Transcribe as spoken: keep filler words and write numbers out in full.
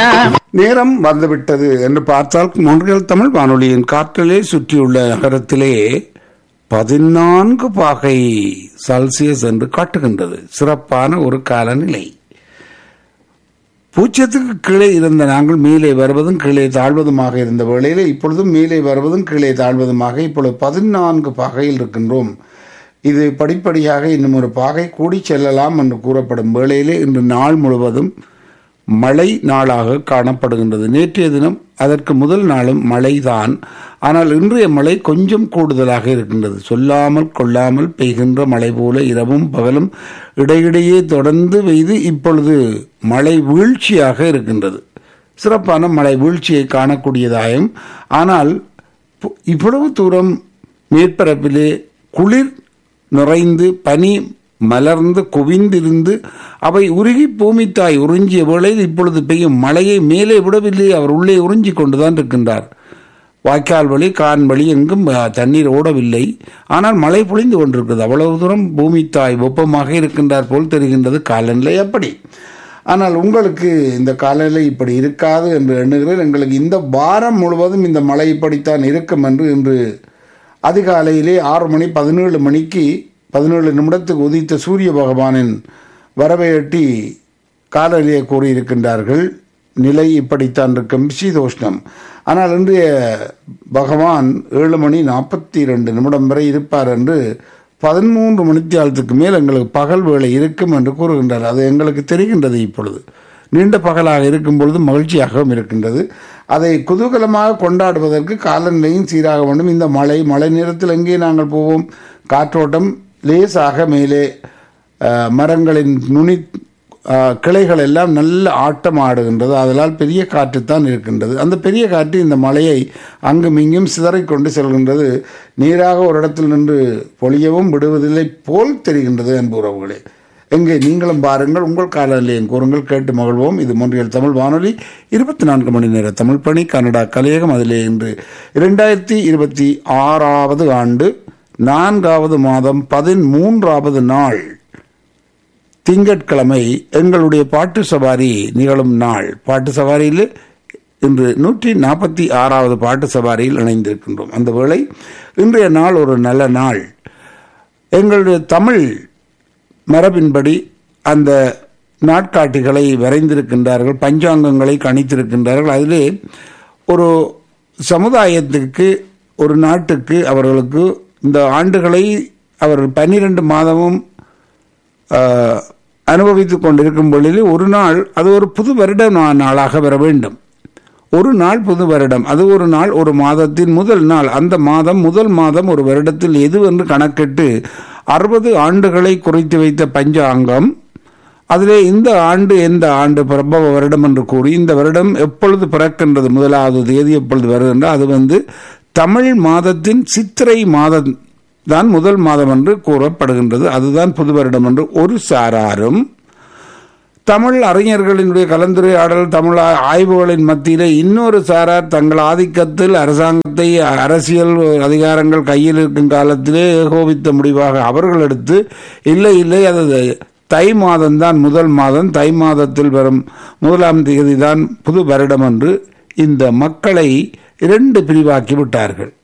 ஐயா. நேரம் வந்துவிட்டது என்று பார்த்தால் மொன்றியல் தமிழ் வானொலியின் காற்றிலே சுற்றியுள்ள நகரத்திலே பதினான்கு பாகை செல்சியஸ் என்று காட்டுகின்றது. சிறப்பான ஒரு காலநிலை. பூஜ்ஜியத்துக்கு கீழே இருந்த நாங்கள் மேலே வருவதும் கீழே தாழ்வதுமாக இருந்த வேளையிலே இப்பொழுதும் மேலே வருவதும் கீழே தாழ்வதுமாக இப்பொழுது பதினான்கு பாகையில் இருக்கின்றோம். இது படிப்படியாக இன்னும் ஒரு பாகை கூடி செல்லலாம் என்று கூறப்படும் வேளையிலே இன்று நாள் முழுவதும் மழை நாளாக காணப்படுகின்றது. நேற்றைய தினம் அதற்கு முதல் நாளும் மழைதான். ஆனால் இன்றைய மழை கொஞ்சம் கூடுதலாக இருக்கின்றது. சொல்லாமல் கொள்ளாமல் பெய்கின்ற மழை போல இரவும் பகலும் இடையிடையே தொடர்ந்து பெய்து இப்பொழுது மழை வீழ்ச்சியாக இருக்கின்றது. சிறப்பான மழை வீழ்ச்சியை காணக்கூடியதாயும், ஆனால் இவ்வளவு தூரம் மேற்பரப்பிலே குளிர் நிறைந்து பனி மலர்ந்து குவிந்திருந்து அவை உருகி பூமித்தாய் உறிஞ்சிய வேளையில் இப்பொழுது பெய்யும் மழையை மேலே விடவில்லை. அவர் உள்ளே உறிஞ்சி கொண்டுதான் இருக்கின்றார். வாய்க்கால் வழி கான் வழி எங்கும் தண்ணீர் ஓடவில்லை. ஆனால் மழை பொழிந்து கொண்டிருக்கிறது. அவ்வளவு தூரம் பூமித்தாய் வெப்பமாக இருக்கின்றார் போல் தெரிகின்றது காலநிலை அப்படி. ஆனால் உங்களுக்கு இந்த காலநிலை இப்படி இருக்காது என்று எண்ணுகிறேன். எங்களுக்கு இந்த வாரம் முழுவதும் இந்த மழை இப்படித்தான் இருக்கும் என்று இன்று அதிகாலையிலே ஆறு மணி பதினேழு மணிக்கு பதினேழு நிமிடத்துக்கு உதித்த சூரிய பகவானின் வரவையொட்டி காலநிலையை கூறியிருக்கின்றார்கள். நிலை இப்படித்தான் இருக்கும், சீதோஷ்ணம். ஆனால் இன்றைய பகவான் ஏழு மணி நாற்பத்தி இரண்டு நிமிடம் வரை இருப்பார் என்று பதிமூன்று மணித்தியாலத்துக்கு மேல் எங்களுக்கு பகல் வேளை இருக்கும் என்று கூறுகின்றார். அது எங்களுக்கு தெரிகின்றது. இப்பொழுது நீண்ட பகலாக இருக்கும் பொழுது மகிழ்ச்சியாகவும் இருக்கின்றது. அதை குதூகலமாக கொண்டாடுவதற்கு காலநிலையும் சீராக வேண்டும். இந்த மழை மழை நேரத்தில் எங்கே நாங்கள் போவோம்? காற்றோட்டம் லேசாக மேலே மரங்களின் நுனி கிளைகள் எல்லாம் நல்ல ஆட்டம் ஆடுகின்றது. அதனால் பெரிய காற்றுத்தான் இருக்கின்றது. அந்த பெரிய காற்று இந்த மழையை அங்கும் இங்கும் சிதறிக்கொண்டு செல்கின்றது. நீராக ஒரு இடத்தில் நின்று பொழியவும் விடுவதில்லை போல் தெரிகின்றது அன்புறவுகளே. எங்கே நீங்களும் பாருங்கள், உங்கள் காலநிலையும் கூறுங்கள், கேட்டு மகிழ்வோம். இது மொன்றியல் தமிழ் வானொலி, இருபத்தி நான்கு மணி நேர தமிழ் பணி, கனடா கலையகம். அதிலே இன்று இரண்டாயிரத்தி இருபத்தி ஆறாவது ஆண்டு நான்காவது மாதம் பதிமூன்றாவது நாள் திங்கட்கிழமை எங்களுடைய பாட்டு சவாரி நிகழும் நாள். பாட்டு சவாரியில் இன்று நூற்றி நாற்பத்தி ஆறாவது பாட்டு சவாரியில் இணைந்திருக்கின்றோம். அந்த வேளை இன்றைய நாள் ஒரு நல்ல நாள். எங்களுடைய தமிழ் மரபின்படி அந்த நாட்காட்டிகளை வரைந்திருக்கின்றார்கள், பஞ்சாங்கங்களை கணித்திருக்கின்றார்கள். அதிலே ஒரு சமுதாயத்திற்கு ஒரு நாட்டுக்கு அவர்களுக்கு இந்த ஆண்டுகளை அவர் பன்னிரண்டு மாதமும் அனுபவித்து கொண்டிருக்கும் பொழுது ஒரு நாள் அது ஒரு புது வருட நாளாக வர வேண்டும். ஒரு நாள் புது வருடம், அது ஒரு நாள் ஒரு மாதத்தின் முதல் நாள். அந்த மாதம் முதல் மாதம் ஒரு வருடத்தில் எதுவென்று கணக்கிட்டு அறுபது ஆண்டுகளை குறித்து வைத்த பஞ்சாங்கம். அதிலே இந்த ஆண்டு எந்த ஆண்டு பிரபவ வருடம் என்று கூறி இந்த வருடம் எப்பொழுது பிறக்கின்றது, முதலாவது தேதி எப்பொழுது வருகின்ற, அது வந்து தமிழ் மாதத்தின் சித்திரை மாதம் தான் முதல் மாதம் என்று கூறப்படுகின்றது. அதுதான் புது வருடம் என்று ஒரு சாராரும், தமிழ் அறிஞர்களினுடைய கலந்துரையாடல் தமிழ் ஆய்வுகளின் மத்தியிலே இன்னொரு சாரார் தங்கள் ஆதிக்கத்தில் அரசாங்கத்தை அரசியல் அதிகாரங்கள் கையில் இருக்கும் காலத்திலே ஏகோபித்த முடிவாக அவர்கள் எடுத்து இல்லை இல்லை அது தை மாதம்தான் முதல் மாதம், தை மாதத்தில் வரும் முதலாம் தேதி தான் புது வருடம் என்று இந்த மக்களை இரண்டு பிரிவாக்கி விட்டார்கள்.